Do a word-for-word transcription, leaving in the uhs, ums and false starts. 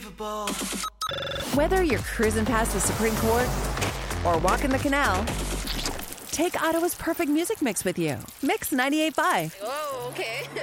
unbelievable. Whether you're cruising past the Supreme Court or walking the canal, take Ottawa's perfect music mix with you. Mix ninety-eight point five. Oh, okay.